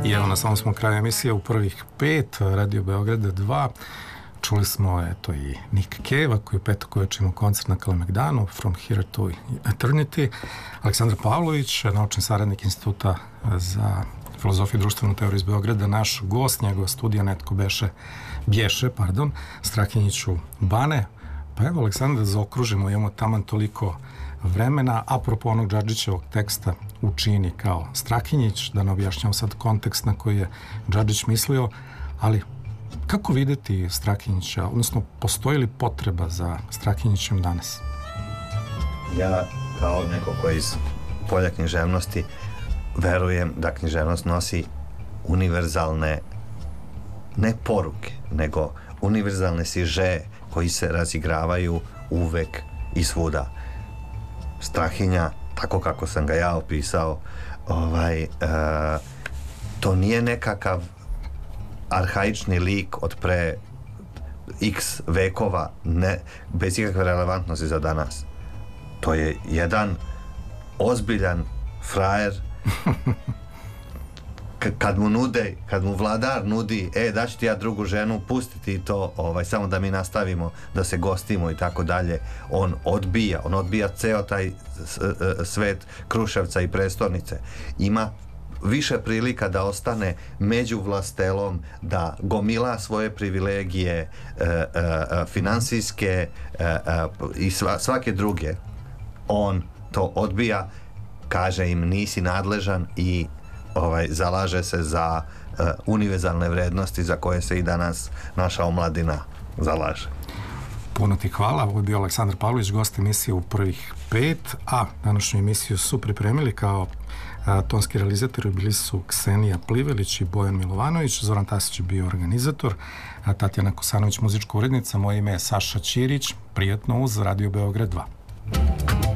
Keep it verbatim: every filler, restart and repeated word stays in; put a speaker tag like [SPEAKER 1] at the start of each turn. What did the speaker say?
[SPEAKER 1] I evo, na samom smo kraju emisije u prvih pet, Radio Beograda dva. Čuli smo, eto, i Nick Cave-a koji u petak uveče ima koncert na Kalemegdanu, From Here to Eternity. Aleksandar Pavlović, naučni saradnik Instituta za filozofiju i društvenu teoriju iz Beograda, naš gost, njegova studija netko beše, bješe, pardon, Strahinjiću Bane. Pa evo, Aleksandar, da zaokružimo, imamo taman toliko vremena, apropo onog Džadžićevog teksta u čini kao Strahinjić, da ne objašnjamo sad kontekst na koji je Džadžić mislio, ali kako videti Strahinjića, odnosno postoji li potreba za Strahinjićem danas?
[SPEAKER 2] Ja, kao neko koji iz polja književnosti, verujem da književnost nosi univerzalne, ne poruke, nego univerzalne siže koji se razigravaju uvek i svuda. Strahinja, tako kako sam ga ja opisao, ovaj, e, to nije nekakav arhaični lik od pre x vekova, ne, bez ikakve relevantnosti za danas. To je jedan ozbiljan frajer. K- kad mu nude, kad mu vladar nudi, e, daću ti ja drugu ženu, pustiti to, ovaj, samo da mi nastavimo da se gostimo i tako dalje, on odbija, on odbija ceo taj svet Kruševca i prestonice. Ima više prilika da ostane među vlastelom, da gomila svoje privilegije, e, e, finansijske e, e, i sva, svake druge. On to odbija, kaže im nisi nadležan i ovaj, zalaže se za uh, univerzalne vrednosti za koje se i danas naša omladina zalaže.
[SPEAKER 1] Puno ti hvala. Ovo je bio Aleksandar Pavlović, gost emisije u prvih pet, a današnju emisiju su pripremili kao a, tonski realizatori bili su Ksenija Plivelić i Bojan Milovanović, Zoran Tasić je bio organizator, a Tatjana Kosanović muzička urednica, moje ime je Saša Ćirić, prijatno uz Radio Beograd dva.